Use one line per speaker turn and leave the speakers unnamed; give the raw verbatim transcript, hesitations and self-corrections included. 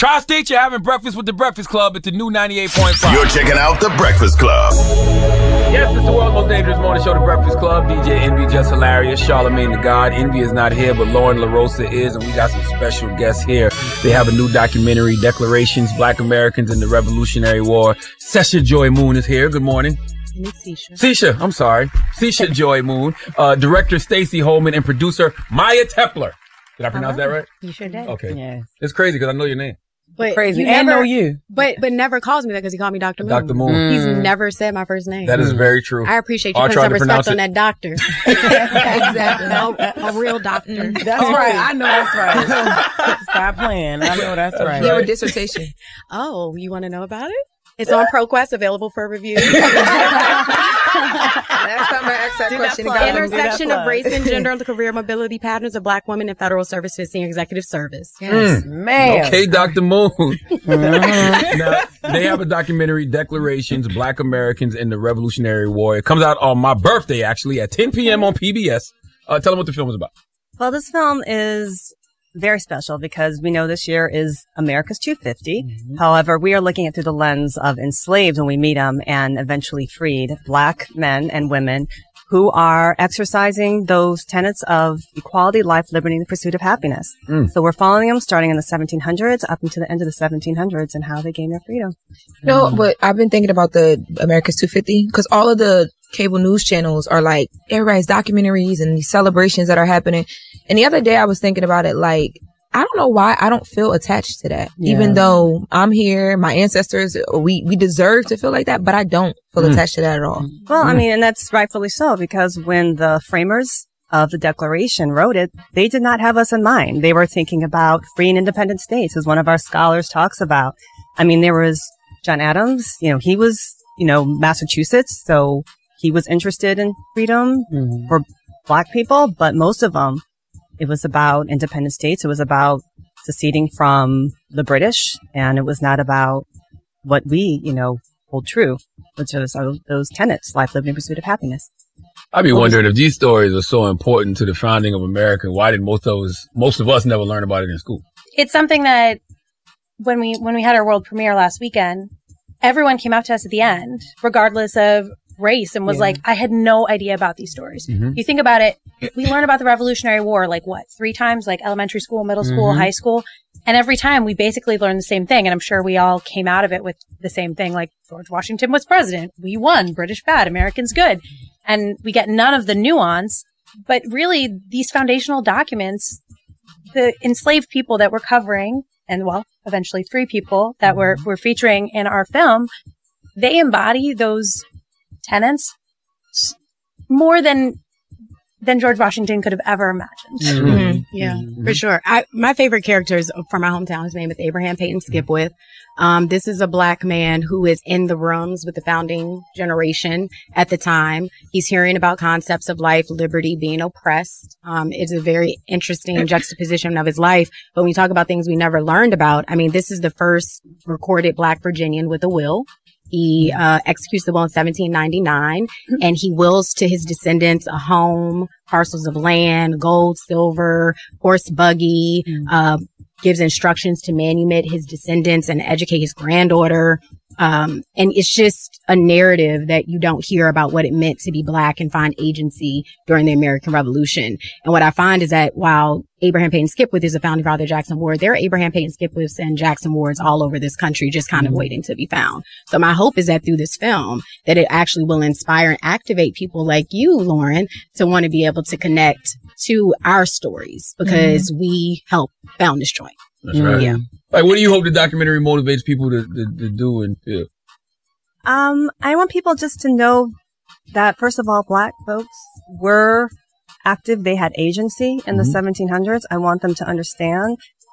Tri-State, you're having breakfast with the Breakfast Club at the new ninety-eight point five.
You're checking out the Breakfast Club.
Yes, it's the world's most dangerous morning show, the Breakfast Club. D J Envy, just hilarious. Charlamagne the God. Envy is not here, but Lauren LaRosa is, and we got some special guests here. They have a new documentary, Declarations, Black Americans in the Revolutionary War. Sesha Joy Moon is here. Good morning.
Sesha.
Sesha, I'm sorry. Sesha Joy Moon. Uh, director Stacey Holman and producer Maya Tepler. Did I pronounce uh-huh. that right?
You sure did.
Okay.
Yes.
It's crazy because I know your name.
But
crazy.
You
and
never,
know you.
But but never calls me that because he called me Doctor Moon.
Doctor Moon.
Mm. He's
Mm.
never said my first name.
That is very true.
I appreciate you
I'll
putting some respect
it.
on that doctor. Exactly. A, a real doctor.
That's oh, right. I know that's right. Stop playing. I know that's right.
Your dissertation.
Oh, you want to know about it? It's on ProQuest, available for review.
Last time I asked that
Do
question,
that intersection of race and gender and the career mobility patterns of Black women in federal service to senior executive service.
Yes,
mm.
man.
Okay, Doctor Moon. Mm-hmm. Now, they have a documentary, Declarations, Black Americans in the Revolutionary War. It comes out on my birthday, actually, at ten p.m. on P B S. Uh, tell them what the film is about.
Well, this film is very special because we know this year is America's two hundred fifty. Mm-hmm. However, we are looking at through the lens of enslaved when we meet them and eventually freed Black men and women who are exercising those tenets of equality, life, liberty, and the pursuit of happiness. Mm. So we're following them starting in the seventeen hundreds up until the end of the seventeen hundreds and how they gained their freedom.
No, mm. but I've been thinking about the America's two hundred fifty because all of the cable news channels are like, everybody's documentaries and these celebrations that are happening. And the other day I was thinking about it, like, I don't know why I don't feel attached to that. Yeah. Even though I'm here, my ancestors, we, we deserve to feel like that, but I don't feel mm. attached to that at all.
Well,
mm.
I mean, and that's rightfully so, because when the framers of the Declaration wrote it, they did not have us in mind. They were thinking about free and independent states, as one of our scholars talks about. I mean, there was John Adams, you know, he was, you know, Massachusetts, so he was interested in freedom mm. for Black people, but most of them, it was about independent states. It was about seceding from the British, and it was not about what we, you know, hold true, which is those tenets, life, liberty, and pursuit of happiness.
I'd be wondering if these stories are so important to the founding of America, why did most of us, most of us never learn about it in school?
It's something that when we, when we had our world premiere last weekend, everyone came out to us at the end, regardless of race, and was yeah. like, I had no idea about these stories. Mm-hmm. You think about it, we learn about the Revolutionary War like what, three times, like elementary school, middle school, mm-hmm. high school, and every time we basically learn the same thing, and I'm sure we all came out of it with the same thing, like George Washington was president, we won, British bad, Americans good, and we get none of the nuance, but really these foundational documents, the enslaved people that we're covering, and well, eventually free people that we're, we're featuring in our film, they embody those tenants more than than George Washington could have ever imagined.
Mm-hmm. Mm-hmm. Yeah, mm-hmm. for sure. I, my favorite character is from my hometown. His name is Abraham Peyton Skipwith. Um, this is a Black man who is in the rooms with the founding generation at the time. He's hearing about concepts of life, liberty, being oppressed. Um, it's a very interesting juxtaposition of his life. But when we talk about things we never learned about, I mean, this is the first recorded Black Virginian with a will. He uh, executes the will in seventeen ninety-nine, and he wills to his descendants a home, parcels of land, gold, silver, horse buggy, mm. uh, gives instructions to manumit his descendants and educate his granddaughter. Um, and it's just a narrative that you don't hear about what it meant to be Black and find agency during the American Revolution. And what I find is that while Abraham Peyton Skipwith is a founding father of Jackson Ward, there are Abraham Peyton Skipwiths and Jackson Wards all over this country just kind of mm-hmm. waiting to be found. So my hope is that through this film, that it actually will inspire and activate people like you, Lauren, to want to be able to connect to our stories because mm-hmm. we help found this joint.
That's right.
Yeah.
Like, what do you hope the documentary motivates people to, to, to do and feel?
Um, I want people just to know that, first of all, Black folks were active. They had agency in the mm-hmm. seventeen hundreds. I want them to understand